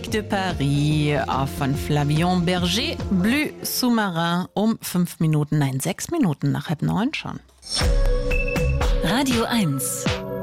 Musique de Paris von Flavien Berger, Bleu Sous-Marin, 5 Minuten, 6 Minuten nach 8:30 schon. Radio 1.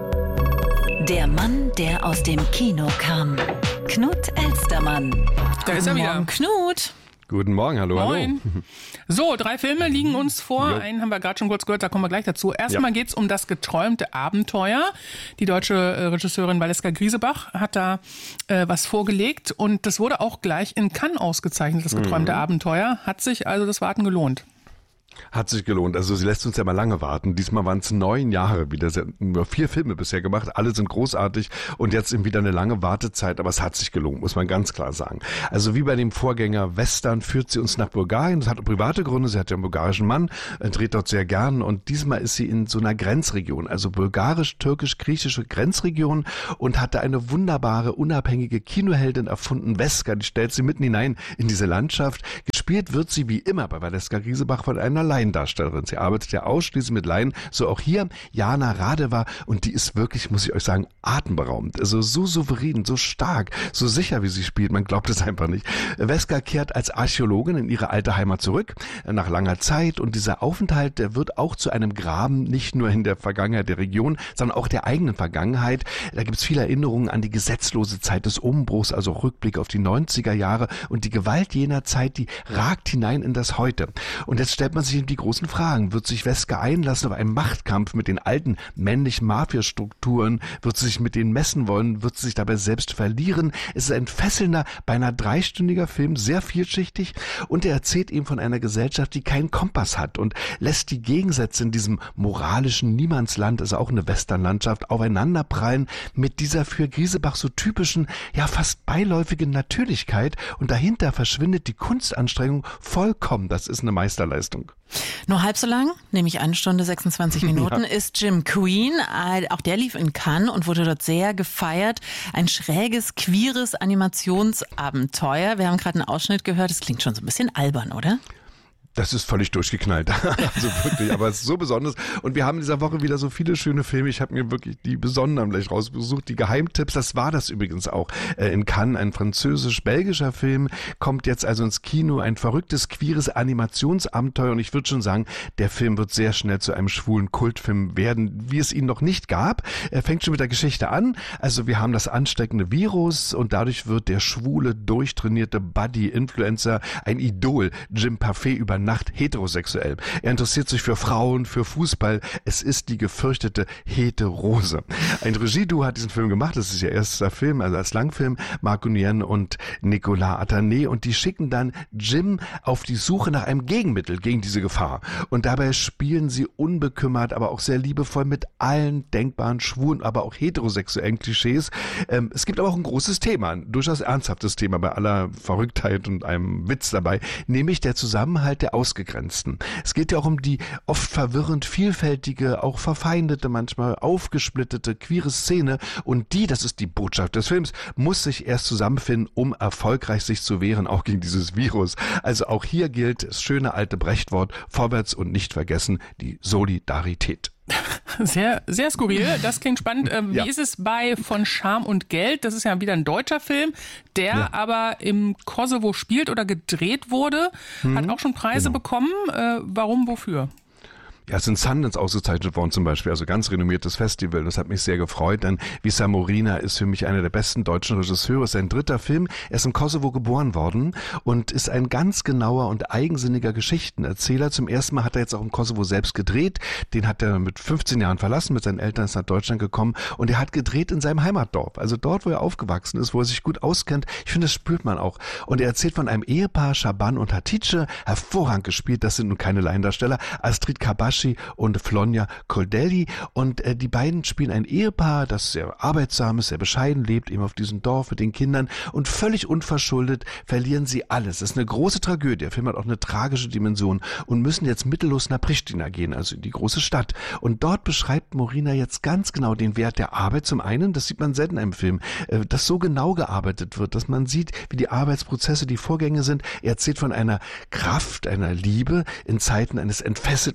Der Mann, der aus dem Kino kam. Knut Elstermann. Da ist er wieder. Knut. Guten Morgen, hallo, Moin. hallo. So, 3 Filme liegen uns vor. Jo. Einen haben wir gerade schon kurz gehört, da kommen wir gleich dazu. Erstmal geht's um das geträumte Abenteuer. Die deutsche Regisseurin Valeska Griesebach hat da was vorgelegt und das wurde auch gleich in Cannes ausgezeichnet, das geträumte Abenteuer. Hat sich also das Warten gelohnt. Hat sich gelohnt. Also sie lässt uns ja mal lange warten. Diesmal waren es 9 Jahre wieder. Sie hat nur 4 Filme bisher gemacht. Alle sind großartig und jetzt eben wieder eine lange Wartezeit. Aber es hat sich gelohnt, muss man ganz klar sagen. Also wie bei dem Vorgänger Western führt sie uns nach Bulgarien. Das hat private Gründe. Sie hat ja einen bulgarischen Mann, dreht dort sehr gern. Und diesmal ist sie in so einer Grenzregion, also bulgarisch-türkisch-griechische Grenzregion und hat da eine wunderbare, unabhängige Kinoheldin erfunden, Veska. Die stellt sie mitten hinein in diese Landschaft. Gespielt wird sie wie immer bei Valeska Griesebach von einer Laiendarstellerin. Sie arbeitet ja ausschließlich mit Laien. So auch hier Jana Radeva und die ist wirklich, muss ich euch sagen, atemberaubend. Also so souverän, so stark, so sicher, wie sie spielt. Man glaubt es einfach nicht. Veska kehrt als Archäologin in ihre alte Heimat zurück, nach langer Zeit. Und dieser Aufenthalt, der wird auch zu einem Graben, nicht nur in der Vergangenheit der Region, sondern auch der eigenen Vergangenheit. Da gibt es viele Erinnerungen an die gesetzlose Zeit des Umbruchs, also Rückblick auf die 90er Jahre. Und die Gewalt jener Zeit, die ragt hinein in das Heute. Und jetzt stellt man sich die großen Fragen. Wird sich Veska einlassen auf einen Machtkampf mit den alten männlichen Mafiastrukturen? Wird sie sich mit denen messen wollen? Wird sie sich dabei selbst verlieren? Es ist ein fesselnder, beinahe 3-stündiger Film, sehr vielschichtig und er erzählt eben von einer Gesellschaft, die keinen Kompass hat und lässt die Gegensätze in diesem moralischen Niemandsland, also auch eine Westernlandschaft, aufeinanderprallen mit dieser für Griesebach so typischen, ja fast beiläufigen Natürlichkeit und dahinter verschwindet die Kunstanstrengung vollkommen. Das ist eine Meisterleistung. Nur halb so lang, nämlich 1 Stunde 26 Minuten, ist Jim Queen. Auch der lief in Cannes und wurde dort sehr gefeiert. Ein schräges, queeres Animationsabenteuer. Wir haben gerade einen Ausschnitt gehört. Das klingt schon so ein bisschen albern, oder? Das ist völlig durchgeknallt, also wirklich, aber es ist so besonders und wir haben in dieser Woche wieder so viele schöne Filme, ich habe mir wirklich die besonderen gleich rausgesucht, die Geheimtipps, das war das übrigens auch in Cannes, ein französisch-belgischer Film, kommt jetzt also ins Kino, ein verrücktes, queeres Animationsabenteuer und ich würde schon sagen, der Film wird sehr schnell zu einem schwulen Kultfilm werden, wie es ihn noch nicht gab. Er fängt schon mit der Geschichte an, also wir haben das ansteckende Virus und dadurch wird der schwule, durchtrainierte Buddy-Influencer ein Idol, Jim Parfait über Nacht heterosexuell. Er interessiert sich für Frauen, für Fußball. Es ist die gefürchtete Heterose. Ein Regieduo hat diesen Film gemacht. Das ist ihr erster Film, also als Langfilm. Marc Nguyen und Nicolas Atané. Und die schicken dann Jim auf die Suche nach einem Gegenmittel gegen diese Gefahr. Und dabei spielen sie unbekümmert, aber auch sehr liebevoll mit allen denkbaren schwulen, aber auch heterosexuellen Klischees. Es gibt aber auch ein großes Thema, ein durchaus ernsthaftes Thema bei aller Verrücktheit und einem Witz dabei, nämlich der Zusammenhalt der Ausgegrenzten. Es geht ja auch um die oft verwirrend vielfältige, auch verfeindete, manchmal aufgesplittete, queere Szene und die, das ist die Botschaft des Films, muss sich erst zusammenfinden, um erfolgreich sich zu wehren, auch gegen dieses Virus. Also auch hier gilt das schöne alte Brechtwort, vorwärts und nicht vergessen, die Solidarität. Sehr, sehr skurril. Das klingt spannend. Wie ist es bei Von Scham und Geld? Das ist ja wieder ein deutscher Film, der aber im Kosovo spielt oder gedreht wurde. Hat auch schon Preise bekommen. Warum, wofür? Ja, es ist in Sundance ausgezeichnet worden zum Beispiel, also ganz renommiertes Festival. Das hat mich sehr gefreut, denn Vesa Morina ist für mich einer der besten deutschen Regisseure. Sein 3. Film. Er ist im Kosovo geboren worden und ist ein ganz genauer und eigensinniger Geschichtenerzähler. Zum ersten Mal hat er jetzt auch im Kosovo selbst gedreht. Den hat er mit 15 Jahren verlassen, mit seinen Eltern ist nach Deutschland gekommen und er hat gedreht in seinem Heimatdorf. Also dort, wo er aufgewachsen ist, wo er sich gut auskennt. Ich finde, das spürt man auch. Und er erzählt von einem Ehepaar, Shaban und Hatice, hervorragend gespielt. Das sind nun keine Laiendarsteller. Astrid Kabashi und Flonja Koldelli und die beiden spielen ein Ehepaar, das sehr arbeitsam ist, sehr bescheiden lebt, eben auf diesem Dorf mit den Kindern und völlig unverschuldet verlieren sie alles. Das ist eine große Tragödie. Der Film hat auch eine tragische Dimension und müssen jetzt mittellos nach Pristina gehen, also in die große Stadt. Und dort beschreibt Morina jetzt ganz genau den Wert der Arbeit. Zum einen, das sieht man selten im Film, dass so genau gearbeitet wird, dass man sieht, wie die Arbeitsprozesse, die Vorgänge sind. Er erzählt von einer Kraft, einer Liebe in Zeiten eines entfesselten Kapitalismus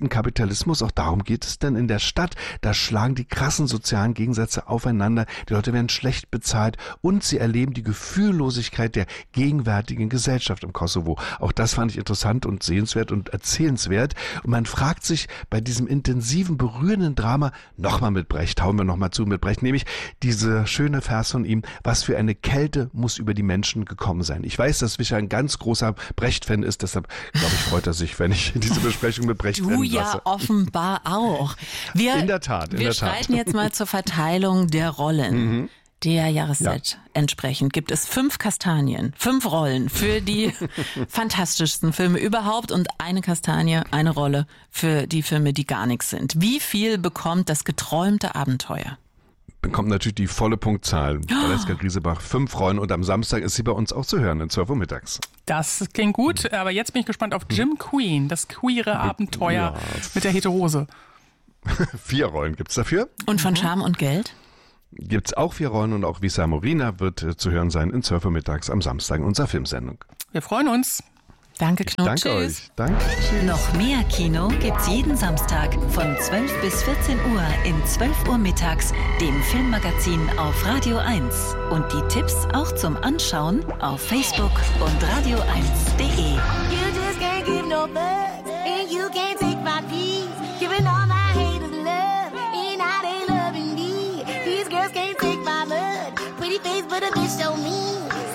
Kapitalismus. Auch darum geht es denn in der Stadt. Da schlagen die krassen sozialen Gegensätze aufeinander. Die Leute werden schlecht bezahlt und sie erleben die Gefühllosigkeit der gegenwärtigen Gesellschaft im Kosovo. Auch das fand ich interessant und sehenswert und erzählenswert. Und man fragt sich bei diesem intensiven, berührenden Drama nochmal mit Brecht, hauen wir nochmal zu mit Brecht, nämlich diese schöne Vers von ihm, was für eine Kälte muss über die Menschen gekommen sein. Ich weiß, dass Wischer ein ganz großer Brecht-Fan ist, deshalb glaube ich, freut er sich, wenn ich diese Besprechung mit Brecht Du ja offenbar auch. In der Tat. Wir schreiten jetzt mal zur Verteilung der Rollen. Der Jahreszeit entsprechend gibt es 5 Kastanien, 5 Rollen für die fantastischsten Filme überhaupt und eine Kastanie, eine Rolle für die Filme, die gar nichts sind. Wie viel bekommt das geträumte Abenteuer? Bekommt natürlich die volle Punktzahl. Valeska Griesebach, 5 Rollen und am Samstag ist sie bei uns auch zu hören, 12 Uhr mittags. Das klingt gut, aber jetzt bin ich gespannt auf Jim Queen, das queere Abenteuer mit der Heterose. 4 Rollen gibt's dafür. Und von Scham und Geld? Gibt's auch 4 Rollen und auch Visa Morina wird zu hören sein in 12 Uhr mittags am Samstag in unserer Filmsendung. Wir freuen uns. Danke, Knut. Danke Tschüss. euch. Danke. Tschüss. Noch mehr Kino gibt's jeden Samstag von 12 bis 14 Uhr in 12 Uhr mittags, dem Filmmagazin auf Radio 1. Und die Tipps auch zum Anschauen auf Facebook und radio1.de. You just can't give no fucks, and you can't take my peace. Giving all my haters love, and now they loving me. These girls can't take my blood. Pretty face, but a bitch so mean.